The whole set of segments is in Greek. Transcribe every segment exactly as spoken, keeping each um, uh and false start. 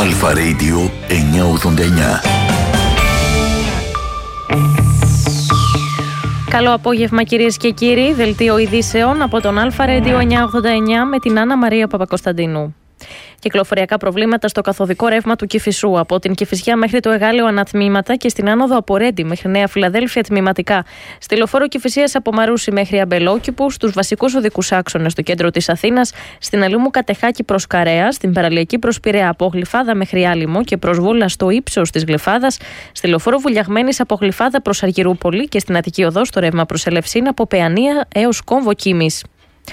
Αλφα Radio εννιακόσια ογδόντα εννιά. Καλό απόγευμα κυρίες και κύριοι, δελτίο ειδήσεων από τον Αλφα Radio εννιακόσια ογδόντα εννιά με την Άννα Μαρία Παπακοσταντίνου. Κυκλοφοριακά προβλήματα στο καθοδικό ρεύμα του Κηφισού, από την Κηφισιά μέχρι το Εγάλεο ανατμήματα και στην άνοδο από Ρέντι μέχρι Νέα Φιλαδέλφια τμηματικά. Στη λεωφόρο Κηφισίας από Μαρούσι μέχρι Αμπελόκηπου, στους βασικούς οδικούς άξονες στο κέντρο της Αθήνας, στην Αλήμου Κατεχάκη προς Καρέα, στην Παραλιακή προς Πειραιά από Γλυφάδα μέχρι Άλυμο και προς Βούλα στο ύψος της Γλυφάδας, στη λεωφόρο Βουλιαγμένης από Γλυφάδα προς Αργυρούπολη και στην Αττική Οδό στο ρεύμα προς Ελευσίνα από Παιανία έως Κόμβο Κίμης.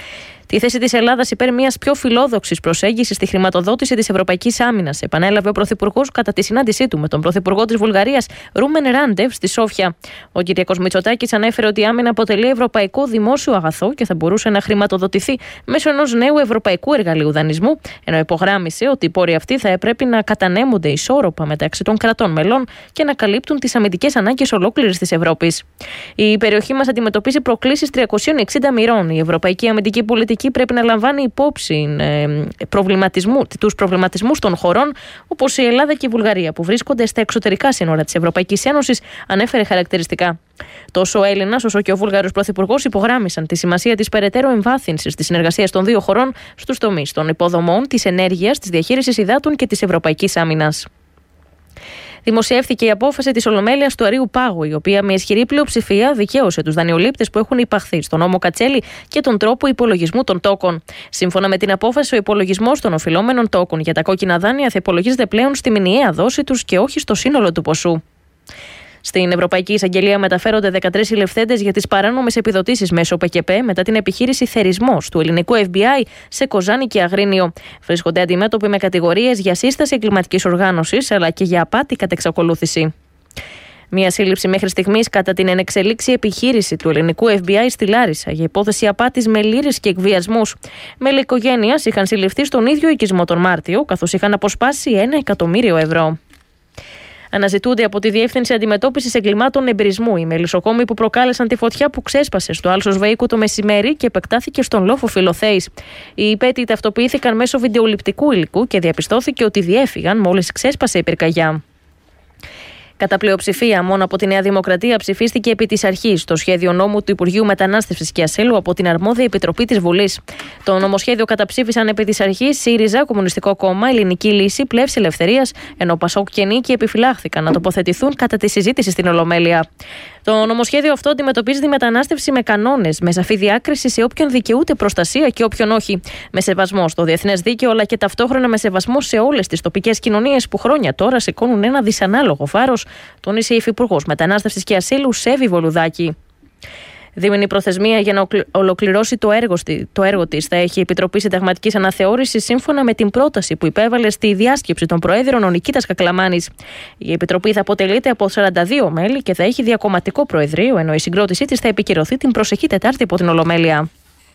Τη θέση της Ελλάδας υπέρ μιας πιο φιλόδοξης προσέγγισης στη χρηματοδότηση της Ευρωπαϊκής Άμυνας επανέλαβε ο Πρωθυπουργός κατά τη συνάντησή του με τον Πρωθυπουργό της Βουλγαρίας Ρούμεν Ράντεβ στη Σόφια. Ο κ. Μητσοτάκης ανέφερε ότι η άμυνα αποτελεί ευρωπαϊκό δημόσιο αγαθό και θα μπορούσε να χρηματοδοτηθεί μέσω ενός νέου ευρωπαϊκού εργαλείου δανεισμού, ενώ υπογράμμισε ότι οι πόροι αυτοί θα έπρεπε να κατανέμονται ισόρροπα μεταξύ των κρατών μελών και να καλύπτουν τις αμυντικές ανάγκες ολόκληρης της Ευρώπης. Η περιοχή μας αντιμετωπίζει προκλήσεις τριακοσίων εξήντα μοιρών. Η ευρωπαϊκή αμυντική πολιτική πρέπει να λαμβάνει υπόψη ε, προβληματισμού, τους προβληματισμούς των χωρών όπως η Ελλάδα και η Βουλγαρία που βρίσκονται στα εξωτερικά σύνορα της Ευρωπαϊκής Ένωσης, ανέφερε χαρακτηριστικά. Τόσο ο Έλληνας όσο και ο Βούλγαρος Πρωθυπουργός υπογράμμισαν τη σημασία της περαιτέρω εμβάθυνσης της συνεργασίας των δύο χωρών στους τομείς των υποδομών, της ενέργειας, της διαχείρισης υδάτων και της ευρωπαϊκής άμυνας. Δημοσιεύθηκε η απόφαση της Ολομέλειας του Αρείου Πάγου, η οποία με ισχυρή πλειοψηφία δικαίωσε τους δανειολήπτες που έχουν υπαχθεί στον νόμο Κατσέλη και τον τρόπο υπολογισμού των τόκων. Σύμφωνα με την απόφαση, ο υπολογισμός των οφειλόμενων τόκων για τα κόκκινα δάνεια θα υπολογίζεται πλέον στη μηνιαία δόση τους και όχι στο σύνολο του ποσού. Στην Ευρωπαϊκή Εισαγγελία μεταφέρονται δεκατρείς συλληφθέντες για τις παράνομες επιδοτήσεις μέσω ΠΚΠ μετά την επιχείρηση Θερισμός του ελληνικού Εφ Μπι Άι σε Κοζάνη και Αγρίνιο. Βρίσκονται αντιμέτωποι με κατηγορίες για σύσταση εγκληματικής οργάνωσης αλλά και για απάτη κατ' εξακολούθηση. Μία σύλληψη μέχρι στιγμής κατά την ενεξελίξη επιχείρηση του ελληνικού Εφ Μπι Άι στη Λάρισα για υπόθεση απάτης με λήρες και εκβιασμούς. Μέλη οικογένειας είχαν συλληφθεί στον ίδιο οικισμό τον Μάρτιο, καθώς είχαν αποσπάσει ένα εκατομμύριο ευρώ. Αναζητούνται από τη Διεύθυνση Αντιμετώπισης Εγκλημάτων Εμπειρισμού οι μελισσοκόμοι που προκάλεσαν τη φωτιά που ξέσπασε στο Άλσος Βαΐκου το μεσημέρι και επεκτάθηκε στον λόφο Φιλοθέης. Οι υπέτειοι ταυτοποιήθηκαν μέσω βιντεοληπτικού υλικού και διαπιστώθηκε ότι διέφυγαν μόλις ξέσπασε η πυρκαγιά. Κατά πλειοψηφία, μόνο από τη Νέα Δημοκρατία ψηφίστηκε επί της αρχής το σχέδιο νόμου του Υπουργείου Μετανάστευσης και Ασύλου από την αρμόδια Επιτροπή της Βουλής. Το νομοσχέδιο καταψήφισαν επί της αρχής ΣΥΡΙΖΑ, Κομμουνιστικό Κόμμα, Ελληνική Λύση, Πλεύση Ελευθερίας, ενώ Πασόκ και Νίκη επιφυλάχθηκαν να τοποθετηθούν κατά τη συζήτηση στην Ολομέλεια. Το νομοσχέδιο αυτό αντιμετωπίζει τη μετανάστευση με κανόνες, με σαφή διάκριση σε όποιον δικαιούται προστασία και όποιον όχι. Με σεβασμό στο διεθνές δίκαιο, αλλά και ταυτόχρονα με σεβασμό σε όλες τις τοπικές κοινωνίες που χρόνια τώρα σηκώνουν ένα δυσανάλογο βάρος, τόνισε η Υφυπουργός Μετανάστευσης και Ασύλου Σέβη Βολουδάκη. Δίμηνη προθεσμία για να ολοκληρώσει το έργο, το έργο της θα έχει η Επιτροπή Συνταγματικής Αναθεώρησης σύμφωνα με την πρόταση που υπέβαλε στη διάσκεψη των Προέδρων ο Νικήτας Κακλαμάνης. Η Επιτροπή θα αποτελείται από σαράντα δύο μέλη και θα έχει διακομματικό προεδρείο, ενώ η συγκρότησή της θα επικυρωθεί την προσεχή Τετάρτη από την Ολομέλεια.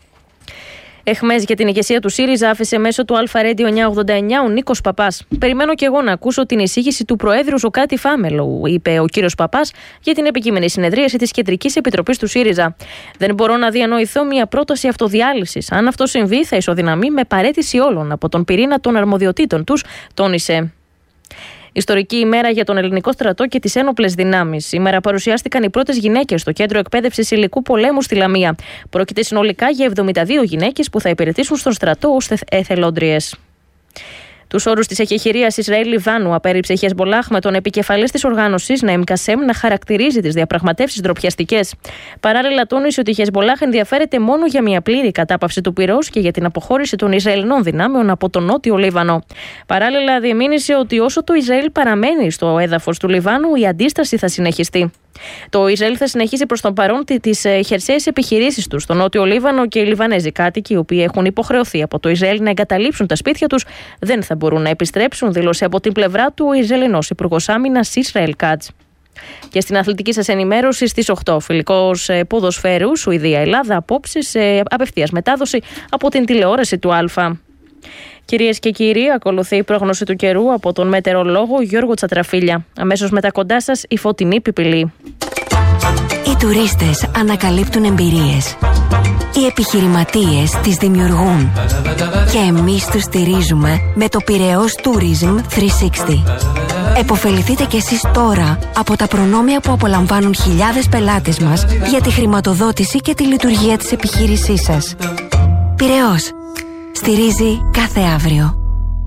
Εχμές για την ηγεσία του ΣΥΡΙΖΑ άφησε μέσω του Αλφα Radio εννιακόσια ογδόντα εννιά ο Νίκος Παπάς. Περιμένω και εγώ να ακούσω την εισήγηση του Προέδρου Ζουκάτη Φάμελου, είπε ο κύριος Παπάς για την επικείμενη συνεδρίαση της Κεντρικής Επιτροπής του ΣΥΡΙΖΑ. Δεν μπορώ να διανοηθώ μια πρόταση αυτοδιάλυσης. Αν αυτό συμβεί, θα ισοδυναμεί με παραίτηση όλων από τον πυρήνα των αρμοδιοτήτων τους, τόνισε. Ιστορική ημέρα για τον ελληνικό στρατό και τις ένοπλες δυνάμεις. Σήμερα παρουσιάστηκαν οι πρώτες γυναίκες στο κέντρο εκπαίδευσης υλικού πολέμου στη Λαμία. Πρόκειται συνολικά για εβδομήντα δύο γυναίκες που θα υπηρετήσουν στον στρατό ως εθελόντριες. Τους όρους της εκεχηρίας Ισραήλ-Λιβάνου απέρριψε η Χεσμπολάχ με τον επικεφαλής της οργάνωσης Ναήμ Κασέμ να χαρακτηρίζει τις διαπραγματεύσεις ντροπιαστικές. Παράλληλα, τόνισε ότι η Χεσμπολάχ ενδιαφέρεται μόνο για μια πλήρη κατάπαυση του πυρός και για την αποχώρηση των Ισραηλινών δυνάμεων από τον νότιο Λίβανο. Παράλληλα, διεμήνυσε ότι όσο το Ισραήλ παραμένει στο έδαφος του Λιβάνου, η αντίσταση θα συνεχιστεί. Το Ισραήλ θα συνεχίσει προς τον παρόν τις χερσαίες επιχειρήσεις του στο νότιο Λίβανο και οι Λιβανέζοι κάτοικοι, οι οποίοι έχουν υποχρεωθεί από το Ισραήλ να εγκαταλείψουν τα σπίτια τους, δεν θα μπορούν να επιστρέψουν, δήλωσε από την πλευρά του ο Ισραηλινός Υπουργός Άμυνας Ισραήλ Κάτς. Και στην αθλητική σας ενημέρωση στις οκτώ, φιλικός ποδοσφαίρου, Σουηδία-Ελλάδα, απόψε σε απευθείας μετάδοση από την τηλεόραση του Α. Κυρίες και κύριοι, ακολουθεί η πρόγνωση του καιρού από τον μετεωρολόγο Γιώργο Τσατραφίλια. Αμέσως μετά κοντά σας η Φωτεινή Πιπηλή. Οι τουρίστες ανακαλύπτουν εμπειρίες. Οι επιχειρηματίες τις δημιουργούν. Και εμείς τους στηρίζουμε με το Πειραιώς Tourism τριακόσια εξήντα. Εποφεληθείτε κι εσείς τώρα από τα προνόμια που απολαμβάνουν χιλιάδες πελάτες μας για τη χρηματοδότηση και τη λειτουργία της επιχείρησής σας. Πειραιώς. Στηρίζει κάθε αύριο.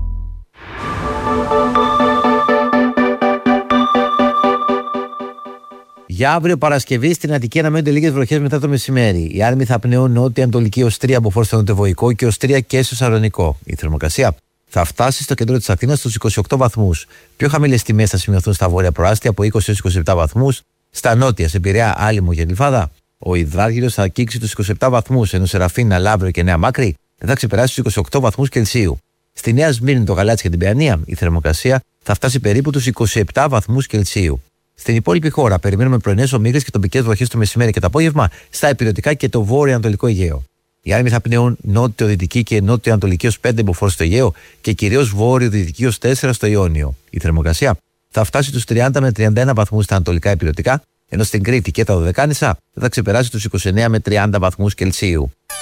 Για αύριο Παρασκευή στην Αττική αναμένονται λίγες βροχές μετά το μεσημέρι. Οι άρμοι θα πνέουν νότια-ανατολική ως τρία μποφόρ στο νοτιοβοϊκό και ως τρία και στο Σαλονικό. Η θερμοκρασία θα φτάσει στο κέντρο της Αθήνας στους είκοσι οκτώ βαθμούς. Πιο χαμηλές τιμές θα σημειωθούν στα βόρεια προάστια από είκοσι έως είκοσι επτά βαθμούς. Στα νότια, σε Πειραιά, Άλυμο και Γλυφάδα, ο υδράργυρος θα αγγίξει τους είκοσι επτά βαθμούς, ενώ σε Ραφίνα, Λαύριο και Νέα Μάκρη δεν θα ξεπεράσει τους είκοσι οκτώ βαθμούς Κελσίου. Στη Νέα Σμύρνη, το Γαλάτσι και την Παιανία, η θερμοκρασία θα φτάσει περίπου τους είκοσι επτά βαθμούς Κελσίου. Στην υπόλοιπη χώρα περιμένουμε πρωινές ομίχλες και τοπικές βροχές το μεσημέρι και το απόγευμα στα ηπειρωτικά και το βόρειο-ανατολικό Αιγαίο. Οι άρμοι θα πνέουν νότιο-δυτική και νότιο-ανατολική ως πέντε μποφόρ στο Αιγαίο και κυρίως βόρειο-δυτική ως τέσσερα στο Ιόνιο. Η θερμοκρασία θα φτάσει τους τριάντα με τριάντα ένα βαθμούς στα ανατολικά ηπειρωτικά, ενώ στην Κρήτη και τα Δωδεκάνησα θα ξεπεράσει τους είκοσι εννέα με τριάντα βαθμούς Κελσίου.